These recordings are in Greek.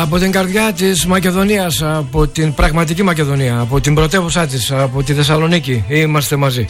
Από την καρδιά της Μακεδονίας, από την πραγματική Μακεδονία, από την πρωτεύουσά της, από τη Θεσσαλονίκη, είμαστε μαζί.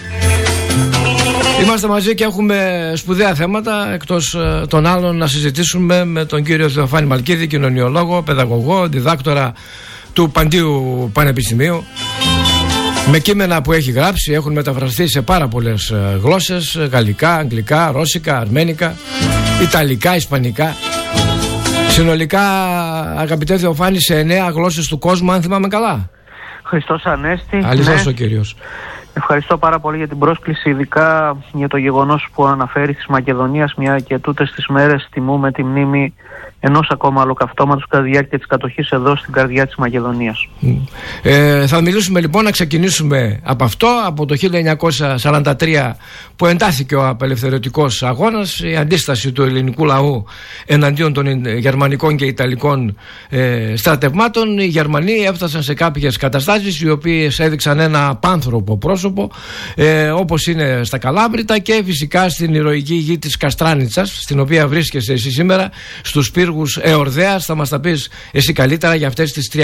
Είμαστε μαζί και έχουμε σπουδαία θέματα, εκτός των άλλων να συζητήσουμε με τον κύριο Θεοφάνη Μαλκίδη, κοινωνιολόγο, παιδαγωγό, διδάκτορα του Παντίου Πανεπιστημίου. Με κείμενα που έχει γράψει έχουν μεταφραστεί σε πάρα πολλές γλώσσες: γαλλικά, αγγλικά, ρώσικα, αρμένικα, ιταλικά, ισπανικά. Συνολικά, αγαπητέ Θεοφάνη, σε 9 γλώσσες του κόσμου, αν θυμάμαι καλά. Χριστός Ανέστη. Αλήθως ο Κύριος. Ευχαριστώ πάρα πολύ για την πρόσκληση, ειδικά για το γεγονός που αναφέρει της Μακεδονίας, μια και τούτες τις μέρες τιμούμε τη μνήμη ενός ακόμα ολοκαυτώματος κατά τη διάρκεια της κατοχής εδώ στην καρδιά της Μακεδονίας. Θα μιλήσουμε λοιπόν, να ξεκινήσουμε από αυτό, από το 1943 που εντάθηκε ο απελευθερωτικός αγώνας, η αντίσταση του ελληνικού λαού εναντίον των γερμανικών και ιταλικών στρατευμάτων. Οι Γερμανοί έφτασαν σε κάποιες καταστάσεις οι οποίες έδειξαν ένα απάνθρωπο πρόσωπο, όπως είναι στα Καλάβρητα και φυσικά στην ηρωική γη της Καστράνιτσας, στην οποία βρίσκεσαι εσύ σήμερα, στους πύργους Εορδέας. Θα μας τα πεις εσύ καλύτερα για αυτές τις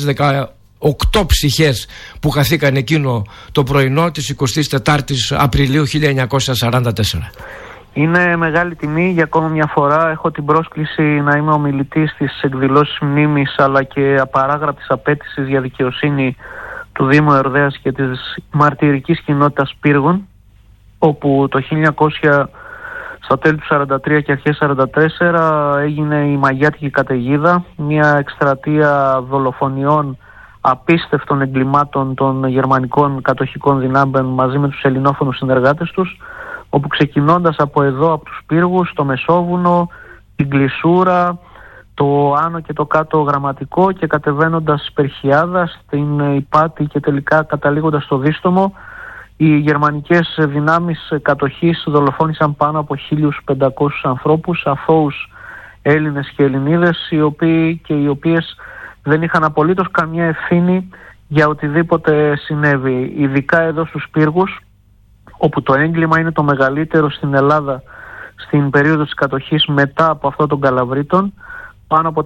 318 ψυχές που χαθήκαν εκείνο το πρωινό της 24ης Απριλίου 1944. Είναι μεγάλη τιμή για ακόμα μια φορά. Έχω την πρόσκληση να είμαι ομιλητής στις εκδηλώσεις μνήμης αλλά και απαράγραπτης απέτησης για δικαιοσύνη του Δήμου Εορδέας και της μαρτυρικής κοινότητας Πύργων, όπου το 1900, στα τέλη του 1943 και αρχές 1944, έγινε η Μαγιάτικη καταιγίδα, μια εκστρατεία δολοφονιών, απίστευτων εγκλημάτων των γερμανικών κατοχικών δυνάμεων μαζί με τους ελληνόφωνους συνεργάτες τους, όπου ξεκινώντας από εδώ, από τους Πύργους, το Μεσόβουνο, την Κλεισούρα, το Άνω και το Κάτω Γραμματικό και κατεβαίνοντας Περχιάδα στην Ιπάτη και τελικά καταλήγοντας στο Δίστομο, οι γερμανικές δυνάμεις κατοχής δολοφόνησαν πάνω από 1.500 ανθρώπους, αθώους Έλληνες και Ελληνίδες, οι οποίες δεν είχαν απολύτως καμία ευθύνη για οτιδήποτε συνέβη, ειδικά εδώ στους Πύργους, όπου το έγκλημα είναι το μεγαλύτερο στην Ελλάδα στην περίοδο της κατοχής μετά από αυτό των Καλαβρίτων. Πάνω από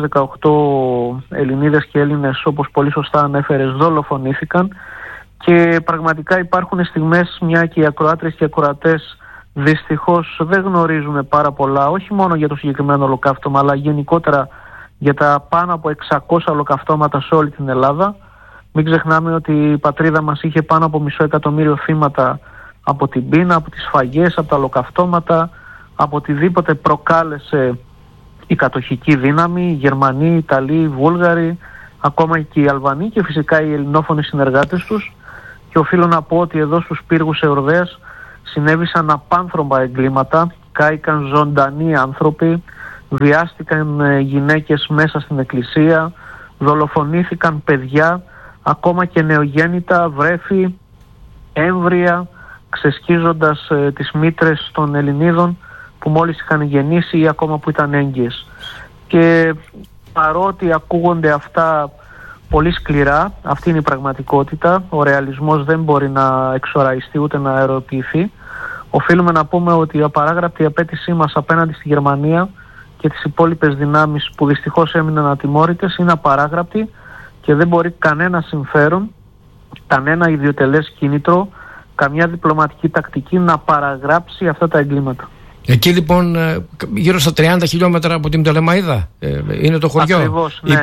318 Ελληνίδες και Έλληνες, όπως πολύ σωστά ανέφερες, δολοφονήθηκαν και πραγματικά υπάρχουν στιγμές, μια και οι ακροάτρες και οι ακροατές δυστυχώς δεν γνωρίζουν πάρα πολλά, όχι μόνο για το συγκεκριμένο ολοκαύτωμα, αλλά γενικότερα για τα πάνω από 600 ολοκαυτώματα σε όλη την Ελλάδα. Μην ξεχνάμε ότι η πατρίδα μας είχε πάνω από 500.000 θύματα από την πείνα, από τις σφαγές, από τα ολοκαυτώματα, από οτιδήποτε προκάλεσε η κατοχική δύναμη, οι Γερμανοί, οι Ιταλοί, οι Βούλγαροι, ακόμα και οι Αλβανοί και φυσικά οι ελληνόφωνοι συνεργάτες τους. Και οφείλω να πω ότι εδώ στους Πύργους Εορδέας συνέβησαν απάνθρωπα εγκλήματα, κάηκαν ζωντανοί άνθρωποι, βιάστηκαν γυναίκες μέσα στην εκκλησία, δολοφονήθηκαν παιδιά, ακόμα και νεογέννητα βρέφη, έμβρια, ξεσκίζοντας τις μήτρες των Ελληνίδων που μόλις είχαν γεννήσει ή ακόμα που ήταν έγκυες. Και παρότι ακούγονται αυτά πολύ σκληρά, αυτή είναι η πραγματικότητα, ο ρεαλισμός δεν μπορεί να εξοραϊστεί ούτε να αεροποιηθεί, οφείλουμε να πούμε ότι η απαράγραπτη απέτησή μας απέναντι στη Γερμανία και τις υπόλοιπες δυνάμεις που δυστυχώς έμειναν ατιμόρυτες είναι απαράγραπτη και δεν μπορεί κανένα συμφέρον, κανένα ιδιωτελές κίνητρο, καμιά διπλωματική τακτική να παραγράψει αυτά τα εγκλήματα. Εκεί λοιπόν, γύρω στα 30 χιλιόμετρα από την Πτολεμαΐδα είναι το χωριό. Ακριβώς, ναι,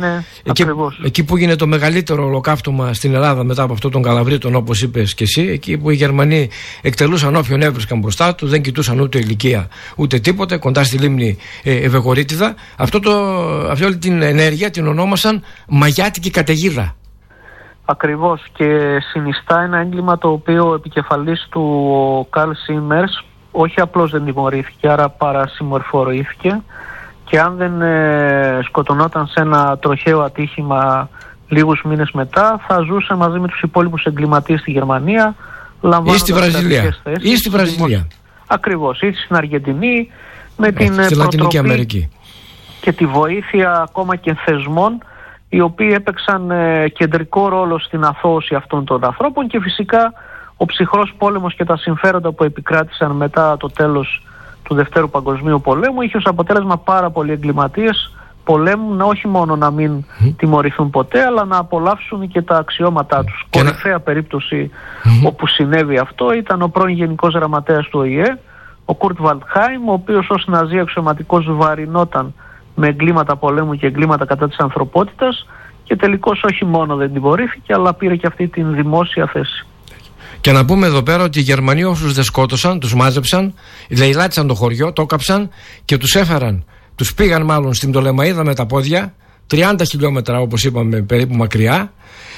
εκεί που γίνεται το μεγαλύτερο ολοκαύτωμα στην Ελλάδα μετά από αυτό των Καλαβρίτων, όπως είπες και εσύ, εκεί που οι Γερμανοί εκτελούσαν όποιον έβρισκαν μπροστά του, δεν κοιτούσαν ούτε ηλικία ούτε τίποτε, κοντά στη λίμνη Ευεγορίτιδα. Αυτή όλη την ενέργεια την ονόμασαν Μαγιάτικη καταιγίδα. Ακριβώς, και συνιστά ένα έγκλημα το οποίο ο επικεφαλής του, ο Καρλ Σίμερς, όχι απλώς δεν τιμωρήθηκε, άρα παρασημφορήθηκε, και αν δεν σκοτωνόταν σε ένα τροχαίο ατύχημα λίγους μήνες μετά, θα ζούσε μαζί με τους υπόλοιπους εγκληματίες στη Γερμανία, ή στη Βραζιλία. Ή στη Βραζιλία. Ακριβώς, ή στην Αργεντινή, με την στη Λατινική Αμερική και τη βοήθεια ακόμα και θεσμών οι οποίοι έπαιξαν κεντρικό ρόλο στην αθώωση αυτών των ανθρώπων, και φυσικά ο ψυχρός πόλεμος και τα συμφέροντα που επικράτησαν μετά το τέλος του Δευτέρου Παγκοσμίου Πολέμου είχε ως αποτέλεσμα πάρα πολλοί εγκληματίες, πολέμου, όχι μόνο να μην τιμωρηθούν ποτέ, αλλά να απολαύσουν και τα αξιώματά τους. Κορυφαία περίπτωση όπου συνέβη αυτό ήταν ο πρώην Γενικός Γραμματέας του ΟΗΕ, ο Κουρτ Βαλτχάιμ, ο οποίος ως ναζί αξιωματικός βαρινόταν με εγκλήματα πολέμου και εγκλήματα κατά της ανθρωπότητας και τελικώς όχι μόνο δεν τιμωρήθηκε, αλλά πήρε και αυτή την δημόσια θέση. Και να πούμε εδώ πέρα ότι οι Γερμανοί όσους δεν σκότωσαν, τους μάζεψαν, λαιλάτισαν το χωριό, το έκαψαν και τους έφεραν. Τους πήγαν μάλλον στην Πτολεμαΐδα με τα πόδια, 30 χιλιόμετρα όπως είπαμε περίπου μακριά,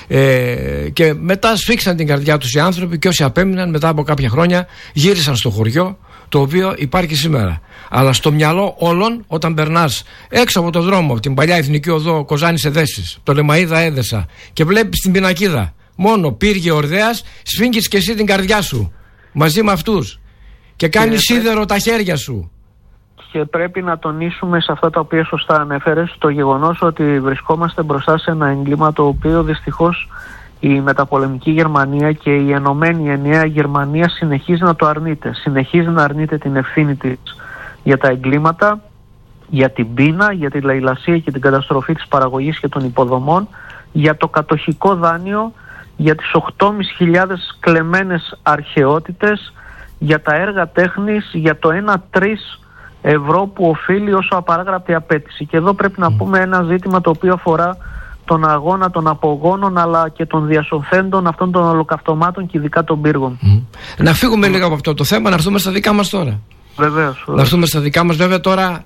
και μετά σφίξαν την καρδιά τους οι άνθρωποι και όσοι απέμειναν μετά από κάποια χρόνια γύρισαν στο χωριό, το οποίο υπάρχει σήμερα. Αλλά στο μυαλό όλων, όταν περνάς έξω από το δρόμο, από την παλιά Εθνική Οδό Κοζάνης Εδέσης, Πτολεμαΐδα Έδεσα, και βλέπεις την πινακίδα μόνο Πύργη Ορδέας, σφίγγεις και εσύ την καρδιά σου μαζί με αυτούς και κάνεις σίδερο τα χέρια σου. Και πρέπει να τονίσουμε σε αυτά τα οποία σωστά ανέφερες το γεγονός ότι βρισκόμαστε μπροστά σε ένα έγκλημα το οποίο δυστυχώς η μεταπολεμική Γερμανία και η ενωμένη ενιαία Γερμανία συνεχίζει να το αρνείται. Συνεχίζει να αρνείται την ευθύνη της για τα εγκλήματα, για την πείνα, για τη λαιλασία και την καταστροφή της παραγωγής και των υποδομών, για το κατοχικό δάνειο, για τις 8.500 κλεμμένες αρχαιότητες, για τα έργα τέχνης, για το 1-3 ευρώ που οφείλει ως απαράγραπτη απέτηση. Και εδώ πρέπει να πούμε ένα ζήτημα το οποίο αφορά τον αγώνα των απογόνων αλλά και των διασωθέντων αυτών των ολοκαυτωμάτων και ειδικά των πύργων. Να φύγουμε λίγο από αυτό το θέμα, να έρθουμε στα δικά μας τώρα. Βεβαίως. Να έρθουμε στα δικά μας. Βέβαια τώρα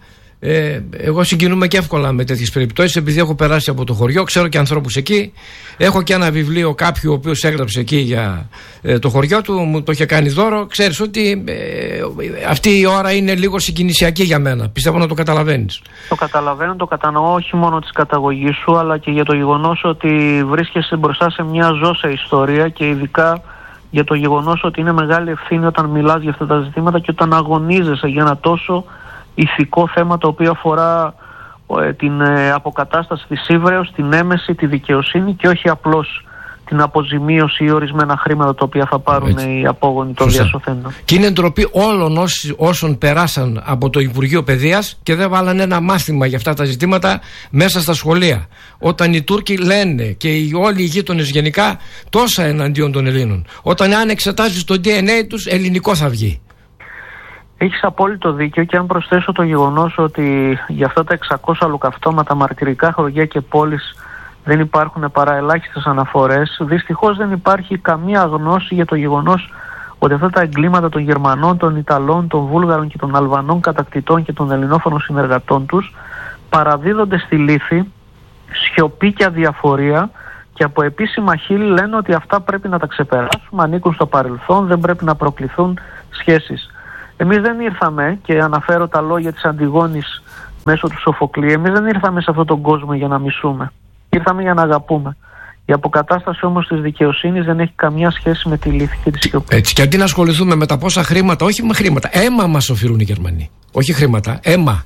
εγώ συγκινούμαι και εύκολα με τέτοιες περιπτώσεις, επειδή έχω περάσει από το χωριό, ξέρω και ανθρώπους εκεί. Έχω και ένα βιβλίο κάποιου ο οποίος έγραψε εκεί για το χωριό του, μου το είχε κάνει δώρο. Ξέρεις ότι αυτή η ώρα είναι λίγο συγκινησιακή για μένα. Πιστεύω να το καταλαβαίνεις. Το καταλαβαίνω, το κατανοώ, όχι μόνο της καταγωγής σου, αλλά και για το γεγονός ότι βρίσκεσαι μπροστά σε μια ζώσα ιστορία και ειδικά για το γεγονός ότι είναι μεγάλη ευθύνη όταν μιλάς για αυτά τα ζητήματα και όταν αγωνίζεσαι για ένα τόσο ηθικό θέμα το οποίο αφορά την αποκατάσταση της ύβρεως, την έμεση, τη δικαιοσύνη και όχι απλώς την αποζημίωση ή ορισμένα χρήματα τα οποία θα πάρουν οι απόγονοι των διασωθέντων. Και είναι ντροπή όλων όσων περάσαν από το Υπουργείο Παιδείας και δεν βάλανε ένα μάθημα για αυτά τα ζητήματα μέσα στα σχολεία. Όταν οι Τούρκοι λένε και όλοι οι γείτονες γενικά τόσα εναντίον των Ελλήνων. Όταν αν εξετάζεις το DNA τους, ελληνικό θα βγει. Έχεις απόλυτο δίκιο και αν προσθέσω το γεγονός ότι για αυτά τα 600 ολοκαυτώματα μαρτυρικά χωριά και πόλεις δεν υπάρχουν παρά ελάχιστες αναφορές, δυστυχώς δεν υπάρχει καμία γνώση για το γεγονός ότι αυτά τα εγκλήματα των Γερμανών, των Ιταλών, των Βούλγαρων και των Αλβανών κατακτητών και των ελληνόφωνων συνεργατών τους παραδίδονται στη λύθη, σιωπή και αδιαφορία και από επίσημα χείλη λένε ότι αυτά πρέπει να τα ξεπεράσουμε, ανήκουν στο παρελθόν, δεν πρέπει να προκληθούν σχέσεις. Εμείς δεν ήρθαμε, και αναφέρω τα λόγια της Αντιγόνης μέσω του Σοφοκλή, εμείς δεν ήρθαμε σε αυτόν τον κόσμο για να μισούμε. Ήρθαμε για να αγαπούμε. Η αποκατάσταση όμως της δικαιοσύνης δεν έχει καμία σχέση με τη λύθη και τη σιωπή. Έτσι, και αντί να ασχοληθούμε με τα πόσα χρήματα, όχι με χρήματα, αίμα μας οφείλουν οι Γερμανοί. Όχι χρήματα,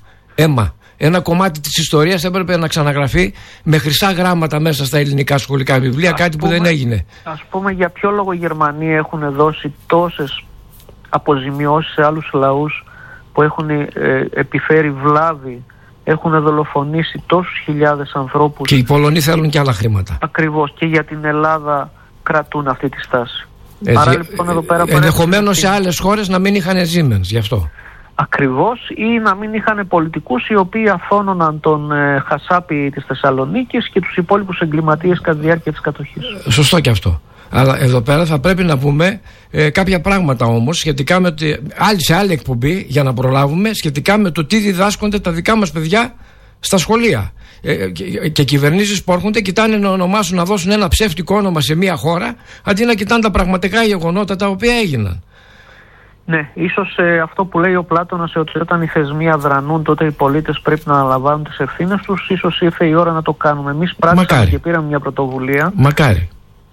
αίμα. Ένα κομμάτι της ιστορίας έπρεπε να ξαναγραφεί με χρυσά γράμματα μέσα στα ελληνικά σχολικά βιβλία, κάτι που δεν έγινε. Ας πούμε, για ποιο λόγο οι Γερμανοί έχουν δώσει τόσες αποζημιώσεις σε άλλους λαούς που έχουν επιφέρει βλάβη, έχουν δολοφονήσει τόσους χιλιάδες ανθρώπους. Και οι Πολωνοί θέλουν και άλλα χρήματα. Ακριβώς, και για την Ελλάδα κρατούν αυτή τη στάση. Άρα λοιπόν εδώ πέρα ενδεχομένως σε άλλες χώρες να μην είχαν Siemens γι' αυτό. Ακριβώς, ή να μην είχαν πολιτικούς οι οποίοι αφώνωναν τον Χασάπη της Θεσσαλονίκης και τους υπόλοιπους εγκληματίες κατά τη διάρκεια της κατοχής. Σωστό και αυτό. Αλλά εδώ πέρα θα πρέπει να πούμε κάποια πράγματα όμως σχετικά με σε άλλη εκπομπή για να προλάβουμε, σχετικά με το τι διδάσκονται τα δικά μας παιδιά στα σχολεία. Και κυβερνήσεις που έρχονται κοιτάνε να ονομάσουν, να δώσουν ένα ψεύτικο όνομα σε μια χώρα αντί να κοιτάνε τα πραγματικά γεγονότα τα οποία έγιναν. Ναι, ίσως αυτό που λέει ο Πλάτωνας, ότι όταν οι θεσμοί αδρανούν τότε οι πολίτες πρέπει να αναλαμβάνουν τις ευθύνες τους, ίσως ήρθε η ώρα να το κάνουμε. Εμείς πράξαμε και πήραμε μια πρωτοβουλία. Μακάρι.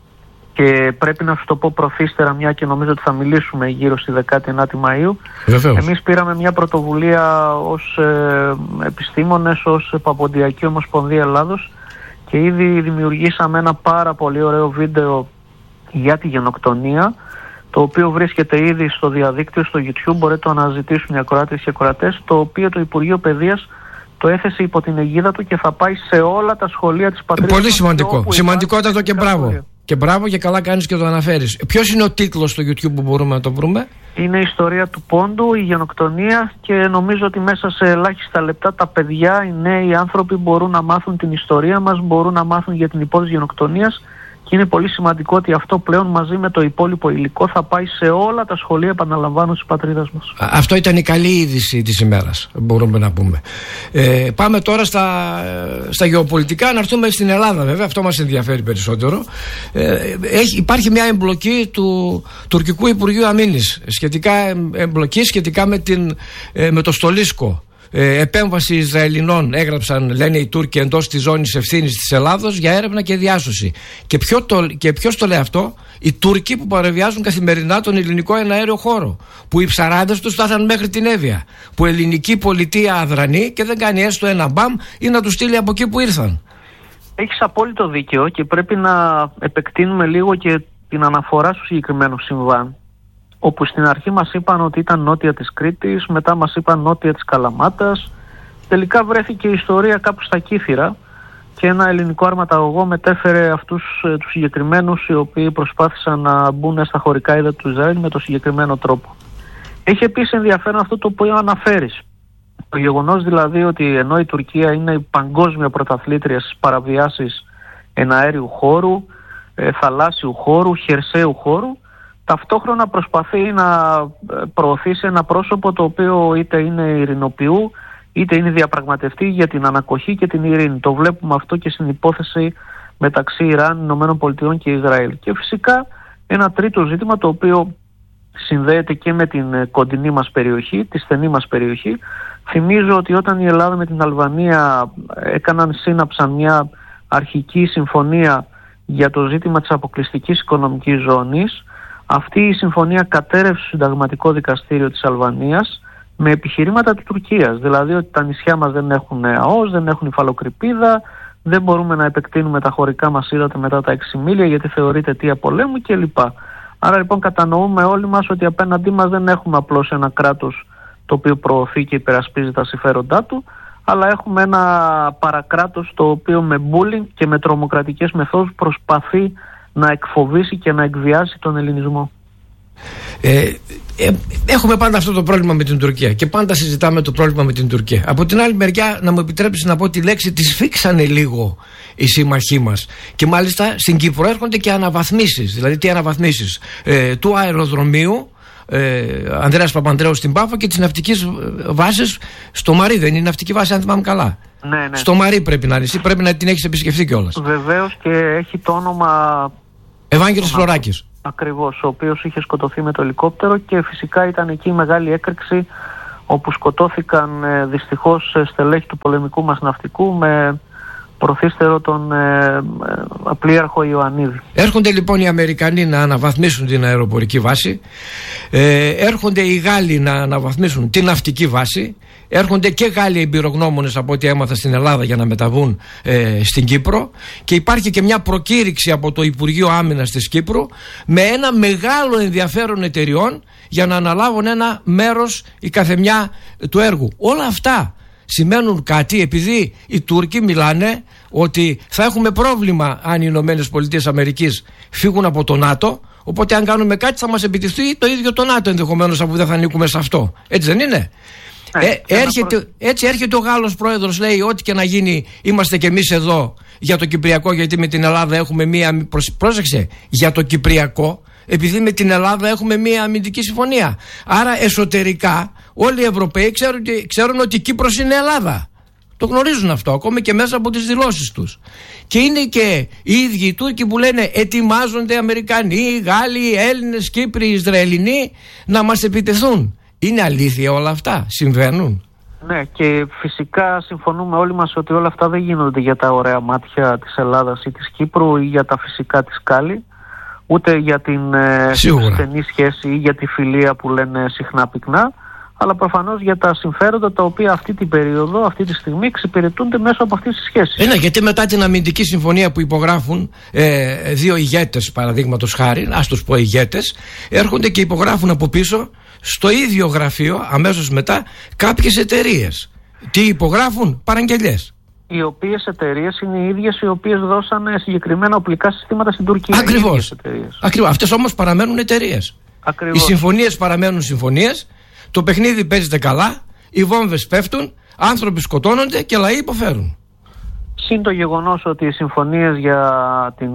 Και πρέπει να σου το πω προθύστερα, μια και νομίζω ότι θα μιλήσουμε γύρω στη 19η Μαΐου. Βεβαίως. Εμείς πήραμε μια πρωτοβουλία ως επιστήμονες, ως Παποντιακή Ομοσπονδία Ελλάδος και ήδη δημιουργήσαμε ένα πάρα πολύ ωραίο βίντεο για τη γενοκτονία, το οποίο βρίσκεται ήδη στο διαδίκτυο, στο YouTube, μπορείτε να αναζητήσουν οι ακροάτες και ακροατές, το οποίο το Υπουργείο Παιδείας το έθεσε υπό την αιγίδα του και θα πάει σε όλα τα σχολεία της πατρίδας. Πολύ σημαντικό. Σημαντικότατο και μπράβο. Και μπράβο και καλά κάνεις και το αναφέρεις. Ποιος είναι ο τίτλος στο YouTube που μπορούμε να το βρούμε? Είναι η ιστορία του πόντου, η γενοκτονία, και νομίζω ότι μέσα σε ελάχιστα λεπτά τα παιδιά, οι νέοι άνθρωποι μπορούν να μάθουν την ιστορία μας, μπορούν να μάθουν για την υπόθεση γενοκτονίας, και είναι πολύ σημαντικό ότι αυτό πλέον μαζί με το υπόλοιπο υλικό θα πάει σε όλα τα σχολεία, επαναλαμβάνω, της πατρίδας μας. Αυτό ήταν η καλή είδηση της ημέρας, μπορούμε να πούμε. Πάμε τώρα στα γεωπολιτικά, να έρθουμε στην Ελλάδα βέβαια, αυτό μας ενδιαφέρει περισσότερο. Υπάρχει μια εμπλοκή του τουρκικού Υπουργείου Αμήνης, σχετικά με το Στολίσκο. Επέμβαση Ισραηλινών, έγραψαν, λένε οι Τούρκοι, εντός της ζώνης ευθύνης της Ελλάδος για έρευνα και διάσωση. Και ποιος το λέει αυτό? Οι Τούρκοι που παραβιάζουν καθημερινά τον ελληνικό εναέριο χώρο, που οι ψαράδες τους φτάσαν μέχρι την Εύβοια, που η ελληνική πολιτεία αδρανεί και δεν κάνει έστω ένα μπαμ ή να τους στείλει από εκεί που ήρθαν. Έχεις απόλυτο δίκαιο, και πρέπει να επεκτείνουμε λίγο και την αναφορά στο συγκεκριμένο συμβάν, όπου στην αρχή μας είπαν ότι ήταν νότια της Κρήτης, μετά μας είπαν νότια της Καλαμάτας. Τελικά βρέθηκε η ιστορία κάπου στα Κύθυρα και ένα ελληνικό αρματαγωγό μετέφερε αυτούς τους συγκεκριμένους, οι οποίοι προσπάθησαν να μπουν στα χωρικά ύδατα του Ισραήλ με το συγκεκριμένο τρόπο. Έχει επίσης ενδιαφέρον αυτό το οποίο αναφέρεις. Το γεγονός δηλαδή ότι ενώ η Τουρκία είναι η παγκόσμια πρωταθλήτρια στις παραβιάσεις εναέριου χώρου, θαλάσσιου χώρου, χερσαίου χώρου, ταυτόχρονα προσπαθεί να προωθήσει ένα πρόσωπο το οποίο είτε είναι ειρηνοποιού, είτε είναι διαπραγματευτή για την ανακοχή και την ειρήνη. Το βλέπουμε αυτό και στην υπόθεση μεταξύ Ιράν, Ηνωμένων Πολιτειών και Ισραήλ. Και φυσικά ένα τρίτο ζήτημα, το οποίο συνδέεται και με την κοντινή μας περιοχή, τη στενή μας περιοχή. Θυμίζω ότι όταν η Ελλάδα με την Αλβανία σύναψαν μια αρχική συμφωνία για το ζήτημα της αποκλειστικής οικονομικής ζώνης, αυτή η συμφωνία κατέρευσε στο Συνταγματικό Δικαστήριο της Αλβανίας με επιχειρήματα της Τουρκίας. Δηλαδή ότι τα νησιά μας δεν έχουν ΑΟΣ, δεν έχουν υφαλοκρηπίδα, δεν μπορούμε να επεκτείνουμε τα χωρικά μας ύδατα μετά τα 6 μίλια γιατί θεωρείται αιτία πολέμου κλπ. Άρα λοιπόν κατανοούμε όλοι μας ότι απέναντί μας δεν έχουμε απλώς ένα κράτος το οποίο προωθεί και υπερασπίζει τα συμφέροντά του, αλλά έχουμε ένα παρακράτος το οποίο με bullying και με τρομοκρατικές μεθόδους προσπαθεί να εκφοβήσει και να εκβιάσει τον ελληνισμό. Έχουμε πάντα αυτό το πρόβλημα με την Τουρκία και πάντα συζητάμε το πρόβλημα με την Τουρκία. Από την άλλη μεριά, να μου επιτρέψεις να πω τη λέξη, τη σφίξανε λίγο οι σύμμαχοί μας. Και μάλιστα στην Κύπρο έρχονται και αναβαθμίσεις. Δηλαδή, τι αναβαθμίσεις? Του αεροδρομίου Ανδρέας Παπανδρέου στην Πάφο και της ναυτικής βάσης στο Μαρί. Δεν είναι η ναυτική βάση, αν θυμάμαι καλά? Ναι. Στο Μαρί πρέπει να είναι. Εσύ πρέπει να την έχεις επισκεφθεί κιόλας. Βεβαίως, και έχει το όνομα Ευάγγελος Φλωράκης. Ακριβώς, ο οποίος είχε σκοτωθεί με το ελικόπτερο, και φυσικά ήταν εκεί η μεγάλη έκρηξη όπου σκοτώθηκαν δυστυχώς στελέχη του πολεμικού μας ναυτικού με προθύστερο τον πλοίαρχο Ιωαννίδη. Έρχονται λοιπόν οι Αμερικανοί να αναβαθμίσουν την αεροπορική βάση, έρχονται οι Γάλλοι να αναβαθμίσουν την ναυτική βάση, έρχονται και Γάλλοι εμπειρογνώμονες από ό,τι έμαθα στην Ελλάδα για να μεταβούν στην Κύπρο, και υπάρχει και μια προκήρυξη από το Υπουργείο Άμυνας της Κύπρου με ένα μεγάλο ενδιαφέρον εταιριών για να αναλάβουν ένα μέρος η καθεμιά του έργου. Όλα αυτά σημαίνουν κάτι, επειδή οι Τούρκοι μιλάνε ότι θα έχουμε πρόβλημα αν οι Ηνωμένες Πολιτείες Αμερικής φύγουν από το ΝΑΤΟ, οπότε αν κάνουμε κάτι θα μας επιτεθεί το ίδιο το ΝΑΤΟ ενδεχομένως, αφού δεν θα ανήκουμε σε αυτό. Έτσι δεν είναι? Έτσι έρχεται ο Γάλλος πρόεδρος, λέει ό,τι και να γίνει είμαστε κι εμείς εδώ για το Κυπριακό, γιατί με την Ελλάδα έχουμε μία, πρόσεξε, για το Κυπριακό, επειδή με την Ελλάδα έχουμε μία αμυντική συμφωνία. Άρα εσωτερικά όλοι οι Ευρωπαίοι ξέρουν ότι η Κύπρος είναι Ελλάδα. Το γνωρίζουν αυτό ακόμη και μέσα από τις δηλώσεις τους. Και είναι και οι ίδιοι οι Τούρκοι που λένε ετοιμάζονται Αμερικανοί, Γάλλοι, Έλληνες, Κύπροι, Ισραηλινοί να μας επιτεθούν. Είναι αλήθεια όλα αυτά? Συμβαίνουν? Ναι, και φυσικά συμφωνούμε όλοι μας ότι όλα αυτά δεν γίνονται για τα ωραία μάτια της Ελλάδας ή της Κύπρου ή για τα φυσικά της Κάλλη, ούτε για την στενή σχέση ή για τη φιλία που λένε συχνά πυκνά, αλλά προφανώς για τα συμφέροντα τα οποία αυτή την περίοδο, αυτή τη στιγμή εξυπηρετούνται μέσω από αυτές τις σχέσεις. Ναι, γιατί μετά την αμυντική συμφωνία που υπογράφουν δύο ηγέτες, παραδείγματος χάρη, ας τους πω ηγέτες, έρχονται και υπογράφουν από πίσω στο ίδιο γραφείο αμέσως μετά κάποιες εταιρείες. Τι υπογράφουν? Παραγγελίες. Οι οποίες εταιρείες είναι οι ίδιες οι οποίες δώσανε συγκεκριμένα οπλικά συστήματα στην Τουρκία. Ακριβώς. Αυτές όμως παραμένουν εταιρείες. Οι συμφωνίες παραμένουν συμφωνίες. Το παιχνίδι παίζεται καλά. Οι βόμβες πέφτουν. Άνθρωποι σκοτώνονται και λαοί υποφέρουν. Συν το γεγονός ότι οι συμφωνίες για την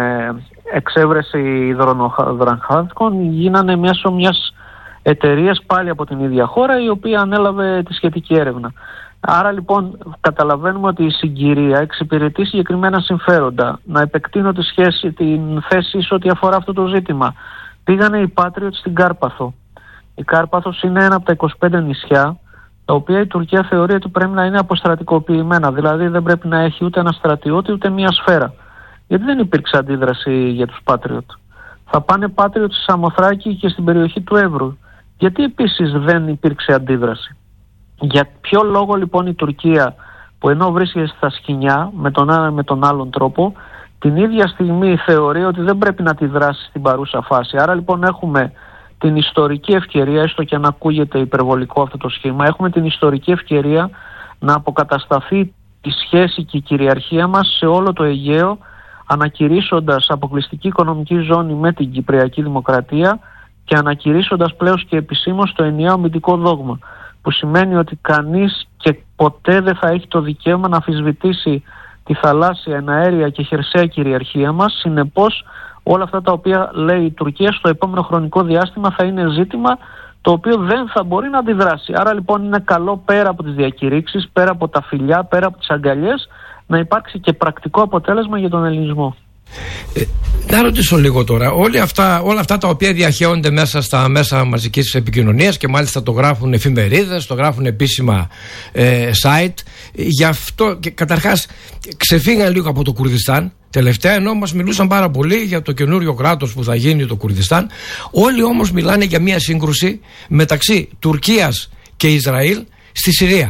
εξέβρεση υδρογονχάδικων γίνανε μέσω μιας εταιρείας πάλι από την ίδια χώρα, η οποία ανέλαβε τη σχετική έρευνα. Άρα λοιπόν καταλαβαίνουμε ότι η συγκυρία εξυπηρετεί συγκεκριμένα συμφέροντα. Να επεκτείνω την θέση σε ό,τι αφορά αυτό το ζήτημα. Πήγανε οι Patriot στην Κάρπαθο. Η Κάρπαθος είναι ένα από τα 25 νησιά, τα οποία η Τουρκία θεωρεί ότι πρέπει να είναι αποστρατικοποιημένα. Δηλαδή δεν πρέπει να έχει ούτε ένα στρατιώτη ούτε μια σφαίρα. Γιατί δεν υπήρξε αντίδραση για τους Patriot. Θα πάνε Patriot στη Σαμοθράκη και στην περιοχή του Εύρου. Γιατί επίσης δεν υπήρξε αντίδραση? Για ποιο λόγο λοιπόν η Τουρκία, που ενώ βρίσκεται στα σκοινιά με τον ένα με τον άλλον τρόπο, την ίδια στιγμή θεωρεί ότι δεν πρέπει να τη δράσει στην παρούσα φάση? Άρα λοιπόν έχουμε την ιστορική ευκαιρία, έστω και αν ακούγεται υπερβολικό αυτό το σχήμα, έχουμε την ιστορική ευκαιρία να αποκατασταθεί η σχέση και η κυριαρχία μας σε όλο το Αιγαίο, ανακηρύσσοντας αποκλειστική οικονομική ζώνη με την Κυπριακή Δημοκρατία και ανακηρύσσοντας πλέον και επισήμως το ενιαίο αμυντικό δόγμα, που σημαίνει ότι κανείς και ποτέ δεν θα έχει το δικαίωμα να αμφισβητήσει τη θαλάσσια, εναέρια και χερσαία κυριαρχία μας. Συνεπώς, όλα αυτά τα οποία λέει η Τουρκία στο επόμενο χρονικό διάστημα θα είναι ζήτημα το οποίο δεν θα μπορεί να αντιδράσει. Άρα λοιπόν είναι καλό, πέρα από τις διακηρύξεις, πέρα από τα φιλιά, πέρα από τις αγκαλιές, να υπάρξει και πρακτικό αποτέλεσμα για τον ελληνισμό. Να ρωτήσω λίγο τώρα, όλα αυτά τα οποία διαχέονται μέσα στα μέσα μαζικής επικοινωνίας και μάλιστα το γράφουν εφημερίδες, το γράφουν επίσημα site, γι' αυτό και καταρχάς ξεφύγαν λίγο από το Κουρδιστάν τελευταία, ενώ μας μιλούσαν πάρα πολύ για το καινούριο κράτος που θα γίνει το Κουρδιστάν. Όλοι όμως μιλάνε για μια σύγκρουση μεταξύ Τουρκίας και Ισραήλ στη Συρία.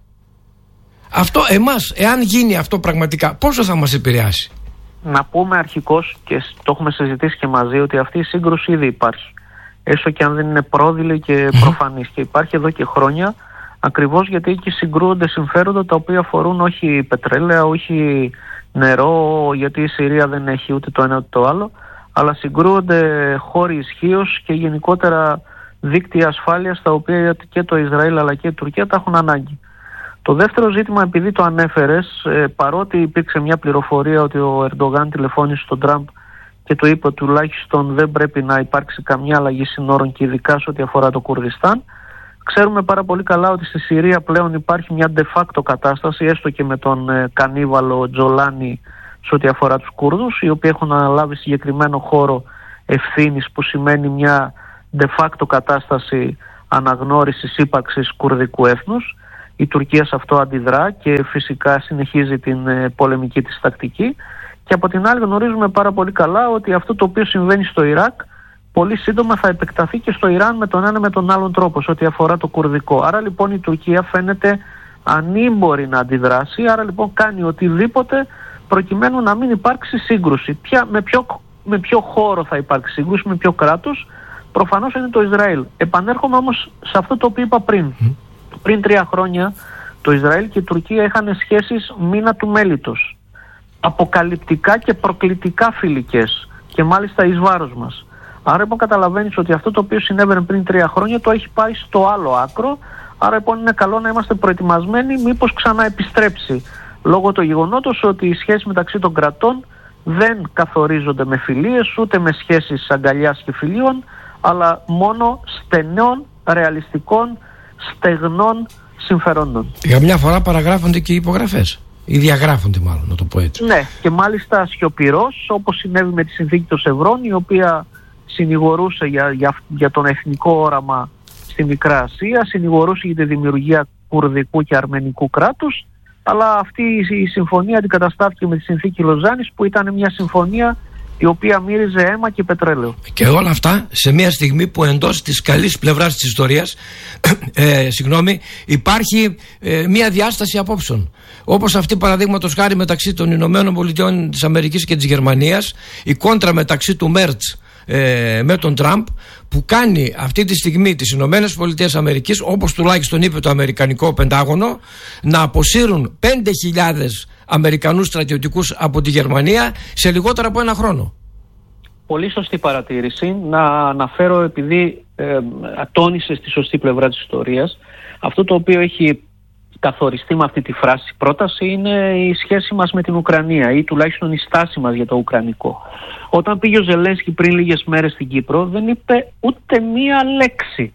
Αυτό εμάς, εάν γίνει αυτό πραγματικά, πόσο θα μας επηρεάσει? Να πούμε αρχικώς, και το έχουμε συζητήσει και μαζί, ότι αυτή η σύγκρουση ήδη υπάρχει. Έστω και αν δεν είναι πρόδειλη και προφανής. Και υπάρχει εδώ και χρόνια, ακριβώς γιατί εκεί συγκρούονται συμφέροντα τα οποία αφορούν όχι πετρέλαια, όχι νερό, γιατί η Συρία δεν έχει ούτε το ένα ούτε το άλλο, αλλά συγκρούονται χώροι ισχύως και γενικότερα δίκτυα ασφάλειας, τα οποία και το Ισραήλ αλλά και η Τουρκία τα έχουν ανάγκη. Το δεύτερο ζήτημα, επειδή το ανέφερες, παρότι υπήρξε μια πληροφορία ότι ο Ερντογάν τηλεφώνησε στον Τραμπ και του είπε ότι τουλάχιστον δεν πρέπει να υπάρξει καμιά αλλαγή συνόρων και ειδικά σε ό,τι αφορά το Κουρδιστάν, ξέρουμε πάρα πολύ καλά ότι στη Συρία πλέον υπάρχει μια de facto κατάσταση, έστω και με τον κανίβαλο Τζολάνι σε ό,τι αφορά τους Κούρδους, οι οποίοι έχουν αναλάβει συγκεκριμένο χώρο ευθύνης, που σημαίνει μια de facto κατάσταση αναγνώρισης ύπαρξης κουρδικού έθνους. Η Τουρκία σε αυτό αντιδρά και φυσικά συνεχίζει την πολεμική της τακτική. Και από την άλλη γνωρίζουμε πάρα πολύ καλά ότι αυτό το οποίο συμβαίνει στο Ιράκ πολύ σύντομα θα επεκταθεί και στο Ιράν με τον ένα με τον άλλον τρόπο σε ό,τι αφορά το κουρδικό. Άρα λοιπόν η Τουρκία φαίνεται ανήμπορη να αντιδράσει, άρα λοιπόν κάνει οτιδήποτε προκειμένου να μην υπάρξει σύγκρουση. Με ποιο χώρο θα υπάρξει σύγκρουση, με ποιο κράτος? Προφανώς είναι το Ισραήλ. Επανέρχομαι όμως σε αυτό το οποίο είπα πριν. Πριν 3 χρόνια το Ισραήλ και η Τουρκία είχαν σχέσεις μήνα του μέλιτος. Αποκαλυπτικά και προκλητικά φιλικές και μάλιστα εις βάρος μας. Άρα λοιπόν καταλαβαίνεις ότι αυτό το οποίο συνέβαινε πριν 3 χρόνια το έχει πάει στο άλλο άκρο. Άρα λοιπόν είναι καλό να είμαστε προετοιμασμένοι μήπως ξανά επιστρέψει. Λόγω του γεγονότος ότι οι σχέσεις μεταξύ των κρατών δεν καθορίζονται με φιλίες ούτε με σχέσεις αγκαλιάς και φιλίων, αλλά μόνο στενών, ρεαλιστικών, στεγνών συμφερόντων. Για μια φορά παραγράφονται και οι υπογραφές. Ή διαγράφονται μάλλον, να το πω έτσι. Ναι, και μάλιστα σιωπηρός, όπως συνέβη με τη συνθήκη των Σευρών, η οποία συνηγορούσε για τον εθνικό όραμα στη Μικρά Ασία, συνηγορούσε για τη δημιουργία κουρδικού και αρμενικού κράτους, αλλά αυτή η συμφωνία αντικαταστάθηκε με τη συνθήκη Λοζάνης, που ήταν μια συμφωνία η οποία μύριζε αίμα και πετρέλαιο. Και όλα αυτά σε μια στιγμή που εντός της καλής πλευράς της ιστορίας υπάρχει μια διάσταση απόψεων. Όπως αυτή παραδείγματος χάρη μεταξύ των Ηνωμένων Πολιτειών της Αμερικής και της Γερμανίας, η κόντρα μεταξύ του Μέρτς με τον Τραμπ, που κάνει αυτή τη στιγμή τις Ηνωμένες Πολιτείες Αμερικής, όπως τουλάχιστον είπε το Αμερικανικό Πεντάγωνο, να αποσύρουν 5.000 Αμερικανούς στρατιωτικούς από τη Γερμανία σε λιγότερο από ένα χρόνο. Πολύ σωστή παρατήρηση. Να αναφέρω, επειδή τόνισε στη σωστή πλευρά της ιστορίας, αυτό το οποίο έχει καθοριστεί με αυτή τη φράση πρόταση είναι η σχέση μας με την Ουκρανία, ή τουλάχιστον η στάση μας για το Ουκρανικό. Όταν πήγε ο Ζελένσκι πριν λίγες μέρες στην Κύπρο, δεν είπε ούτε μία λέξη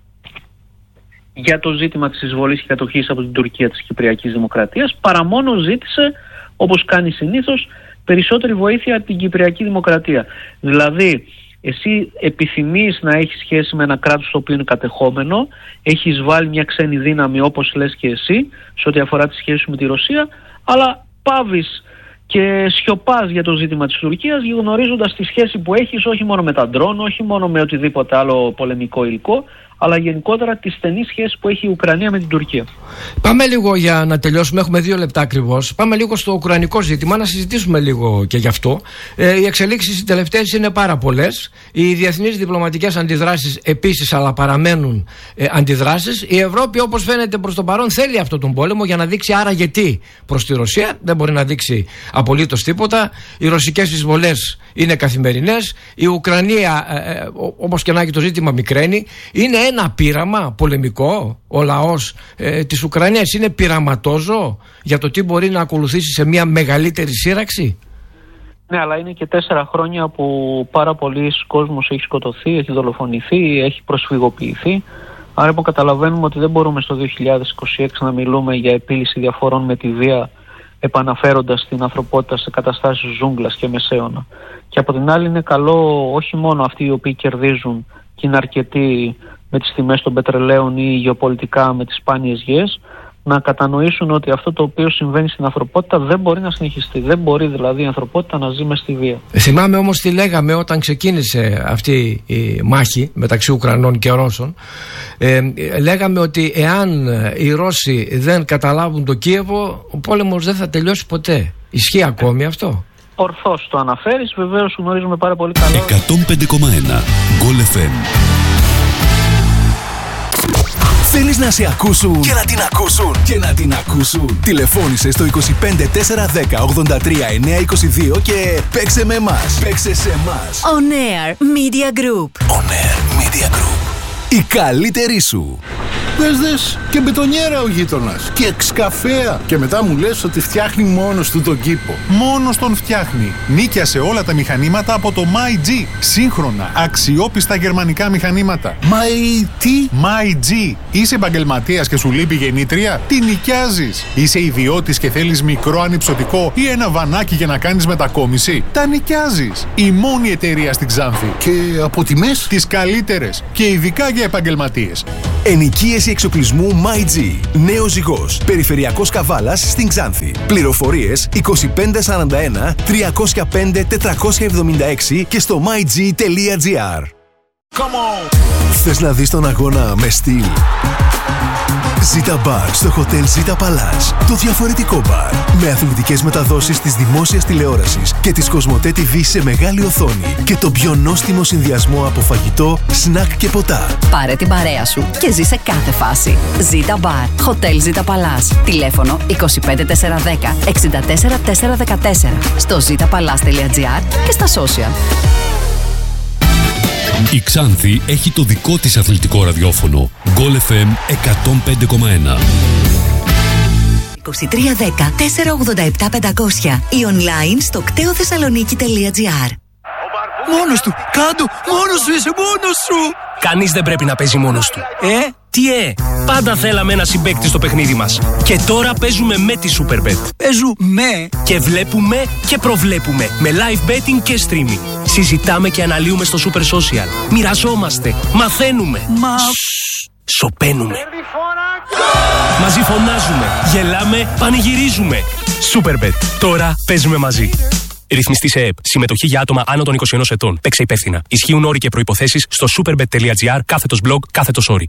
για το ζήτημα της εισβολής και κατοχής από την Τουρκία της Κυπριακής Δημοκρατίας, παρά μόνο ζήτησε, όπως κάνει συνήθως, περισσότερη βοήθεια από την Κυπριακή Δημοκρατία. Δηλαδή, εσύ επιθυμείς να έχεις σχέση με ένα κράτος το οποίο είναι κατεχόμενο, έχεις βάλει μια ξένη δύναμη, όπως λες και εσύ, σε ό,τι αφορά τη σχέση με τη Ρωσία, αλλά πάβεις και σιωπάς για το ζήτημα της Τουρκίας, γνωρίζοντας τη σχέση που έχεις όχι μόνο με τα ντρόν, όχι μόνο με οτιδήποτε άλλο πολεμικό υλικό, αλλά γενικότερα τη στενή σχέση που έχει η Ουκρανία με την Τουρκία. Πάμε λίγο, για να τελειώσουμε, έχουμε 2 λεπτά ακριβώς. Πάμε λίγο στο ουκρανικό ζήτημα, να συζητήσουμε λίγο και γι' αυτό. Οι εξελίξεις οι τελευταίες είναι πάρα πολλές. Οι διεθνείς διπλωματικές αντιδράσεις επίσης, αλλά παραμένουν αντιδράσεις. Η Ευρώπη, όπως φαίνεται προς το παρόν, θέλει αυτόν τον πόλεμο για να δείξει άραγε τι προς τη Ρωσία. Δεν μπορεί να δείξει απολύτως τίποτα. Οι ρωσικές εισβολές είναι καθημερινές. Η Ουκρανία, όπως και να έχει το ζήτημα, μικραίνει. Είναι ένα πείραμα πολεμικό ο λαός της Ουκρανίας, είναι πειραματόζω για το τι μπορεί να ακολουθήσει σε μια μεγαλύτερη σύραξη. Ναι, αλλά είναι και 4 χρόνια που πάρα πολλοί κόσμος έχει σκοτωθεί, έχει δολοφονηθεί, έχει προσφυγοποιηθεί. Άρα που καταλαβαίνουμε ότι δεν μπορούμε στο 2026 να μιλούμε για επίλυση διαφορών με τη βία, επαναφέροντας την ανθρωπότητα σε καταστάσεις ζούγκλας και μεσαίωνα. Και από την άλλη είναι καλό όχι μόνο αυτοί οι οποίοι κερδίζουν και είναι αρκετοί με τις τιμές των πετρελαίων ή γεωπολιτικά με τις σπάνιες γιές, να κατανοήσουν ότι αυτό το οποίο συμβαίνει στην ανθρωπότητα δεν μπορεί να συνεχιστεί. Δεν μπορεί δηλαδή η ανθρωπότητα να ζει μες στη βία. Θυμάμαι όμως τι λέγαμε όταν ξεκίνησε αυτή η μάχη μεταξύ Ουκρανών και Ρώσων. Λέγαμε ότι εάν οι Ρώσοι δεν καταλάβουν το Κίεβο, ο πόλεμος δεν θα τελειώσει ποτέ. Ισχύει ακόμη αυτό? Ορθώς το αναφέρεις, βεβαίως γνωρίζουμε πάρα πολύ καλά. 105,1 Goal FM. Θέλεις να σε ακούσουν και να την ακούσουν και να την ακούσουν? Τηλεφώνησε στο 25 410 83 922 και παίξε με εμάς. Παίξε σε εμάς. On Air Media Group. On Air Media Group. Η καλύτερη σου. Δες και μπετονιέρα ο γείτονας και εξκαφέα. Και μετά μου λες ότι φτιάχνει μόνος του τον κήπο. Μόνος τον φτιάχνει. Νίκιασε όλα τα μηχανήματα από το MyG. Σύγχρονα, αξιόπιστα γερμανικά μηχανήματα. Τι? MyG. Είσαι επαγγελματίας και σου λείπει γεννήτρια? Τι νοικιάζεις? Είσαι ιδιώτης και θέλεις μικρό ανυψωτικό ή ένα βανάκι για να κάνεις μετακόμιση? Τα νοικιάζεις. Η μόνη εταιρεία στην Ξάνθη. Και από τιμές? Τις καλύτερες και ειδικά για επαγγελματίες. Ενοικίαση εξοπλισμού MyG. Νέος Ζυγός. Περιφερειακός Καβάλας στην Ξάνθη. Πληροφορίες 2541 305 476 και στο myg.gr. Θες να δεις τον αγώνα με στυλ? Zita Bar στο Hotel Zita Palace. Το διαφορετικό μπαρ. Με αθλητικές μεταδόσεις της δημόσιας τηλεόρασης και της Κοσμοτέ TV σε μεγάλη οθόνη. Και το πιο νόστιμο συνδυασμό από φαγητό, σνακ και ποτά. Πάρε την παρέα σου και ζήσε κάθε φάση. Zita Bar. Hotel Zita Palace. Τηλέφωνο 25410 64414. Στο zitapalace.gr και στα social. Η Ξάνθη έχει το δικό της αθλητικό ραδιόφωνο. Goal FM 105,1. 2310 487 500 ή online στο κτεothessaloniki.gr. Μόνος του! Κάντο! Μόνος σου! Είσαι μόνος σου! Κανείς δεν πρέπει να παίζει μόνος του. Τι πάντα θέλαμε ένα συμπαίκτη στο παιχνίδι μας. Και τώρα παίζουμε με τη Superbet. Παίζουμε! Και βλέπουμε και προβλέπουμε. Με live betting και streaming. Συζητάμε και αναλύουμε στο Super Social. Μοιραζόμαστε. Μαθαίνουμε. Σωπαίνουμε. Μαζί φωνάζουμε. Γελάμε. Πανηγυρίζουμε. Superbet. Τώρα παίζουμε μαζί. Ρυθμιστή σε ΕΕΠ. Συμμετοχή για άτομα άνω των 21 ετών. Παίξε υπεύθυνα. Ισχύουν όροι και προϋποθέσεις στο superbet.gr/blog /όροι.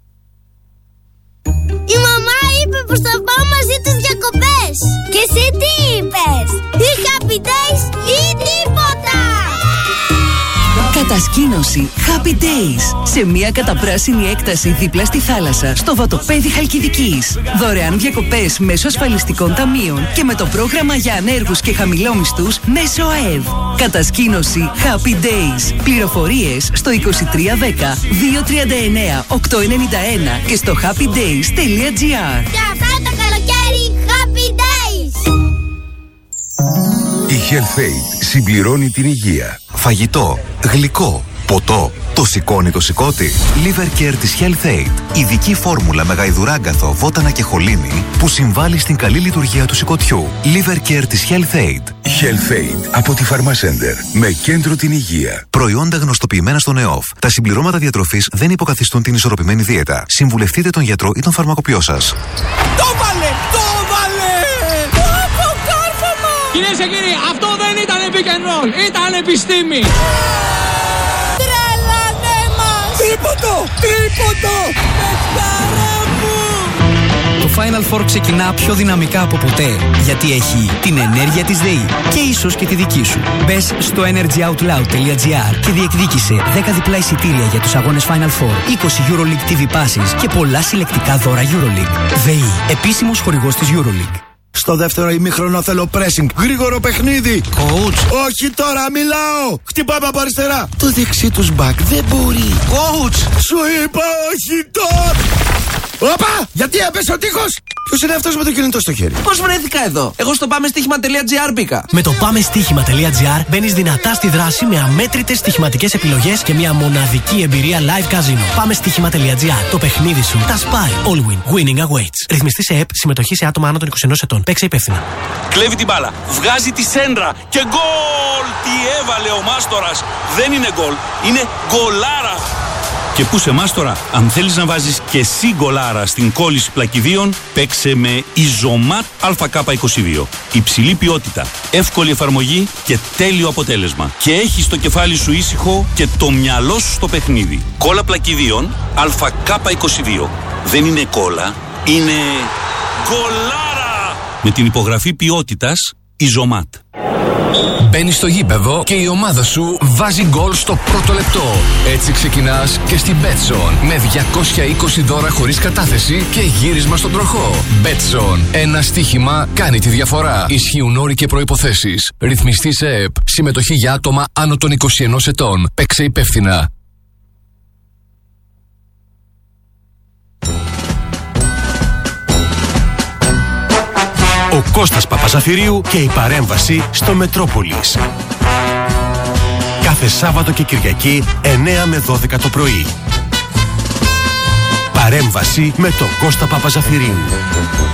Η μαμά είπε πως θα πάω μαζί τους διακοπές. Και εσύ τι είπες? Ή happy days ή τίποτα. Κατασκήνωση Happy Days. Σε μια καταπράσινη έκταση δίπλα στη θάλασσα, στο βατοπέδι Χαλκιδικής. Δωρεάν διακοπές μέσω ασφαλιστικών ταμείων και με το πρόγραμμα για ανέργους και χαμηλόμισθους μέσω ΑΕΔ. Κατασκήνωση Happy Days. Πληροφορίες στο 2310 239 891 και στο happydays.gr. Και αυτά το καλοκαίρι Happy Days. Η HealthAid συμπληρώνει την υγεία. Φαγητό, γλυκό, ποτό. Το σηκώνει το σηκώτη. Liver Care της HealthAid. Ειδική φόρμουλα με γαϊδουράγκαθο, βότανα και χολίνη που συμβάλλει στην καλή λειτουργία του σηκωτιού. Liver Care της HealthAid. HealthAid από τη Pharmacenter. Με κέντρο την υγεία. Προϊόντα γνωστοποιημένα στον ΕΟΦ. Τα συμπληρώματα διατροφής δεν υποκαθιστούν την ισορροπημένη δίαιτα. Συμβουλευτείτε τον γιατρό ή τον φαρμακοποιό σας. Το βάλε! Το βάλε! Κυρίες και κύριοι, αυτό δεν ήταν pick and roll, ήταν επιστήμη. Τρελανέ μας! Τρίποντο! Παιχτάρα μου! Το Final Four ξεκινά πιο δυναμικά από ποτέ, γιατί έχει την ενέργεια της ΔΕΗ και ίσως και τη δική σου. Μπες στο energyoutloud.gr και διεκδίκησε 10 διπλά εισιτήρια για τους αγώνες Final Four, 20 EuroLeague TV passes και πολλά συλλεκτικά δώρα EuroLeague. ΔΕΗ, επίσημος χορηγός της EuroLeague. Στο δεύτερο ημίχρονο θέλω pressing. Γρήγορο παιχνίδι. Coach. Όχι τώρα, μιλάω. Χτυπάμε από αριστερά. Το δεξί τους back δεν μπορεί. Coach. Σου είπα όχι τώρα. Όπα! Γιατί έπεσε ο τείχος! Ποιος είναι αυτός με το κινητό στο χέρι? Πώς βρέθηκα εδώ? Εγώ στο πάμεστοίχημα.gr μπήκα. Με το πάμεστοίχημα.gr μπαίνεις δυνατά στη δράση με αμέτρητες στοιχηματικές επιλογές και μια μοναδική εμπειρία live casino. Πάμεστοίχημα.gr. Το παιχνίδι σου τα σπάει. All win. Winning awaits. Ρυθμιστή σε ΕΠ. Συμμετοχή σε άτομα άνω των 21 ετών. Παίξε υπεύθυνα. Κλέβει την μπάλα. Βγάζει τη σέντρα. Και γκολ! Τι έβαλε ο Μάστορας. Δεν είναι γκολ. Είναι γκολάρα. Και πού σε Μάστορα, αν θέλεις να βάζεις και εσύ γκολάρα στην κόλληση πλακιδίων, παίξε με Ιζωμάτ ΑΚ22. Υψηλή ποιότητα, εύκολη εφαρμογή και τέλειο αποτέλεσμα. Και έχεις το κεφάλι σου ήσυχο και το μυαλό σου στο παιχνίδι. Κόλλα πλακιδίων ΑΚ22. Δεν είναι κόλλα, είναι γκολάρα! Με την υπογραφή ποιότητας Ιζωμάτ. Μπαίνεις στο γήπεδο και η ομάδα σου βάζει γκολ στο πρώτο λεπτό. Έτσι ξεκινάς και στην Betson με 220 δώρα χωρίς κατάθεση και γύρισμα στον τροχό. Betson. Ένα στοίχημα κάνει τη διαφορά. Ισχύουν όροι και προϋποθέσεις. Ρυθμιστή σε ΕΠ. Συμμετοχή για άτομα άνω των 21 ετών. Παίξε υπεύθυνα. Ο Κώστας Παπαζαφυρίου και η παρέμβαση στο Μετρόπολης. Κάθε Σάββατο και Κυριακή 9 με 12 το πρωί. Παρέμβαση με τον Κώστα Παπαζαφυρίου.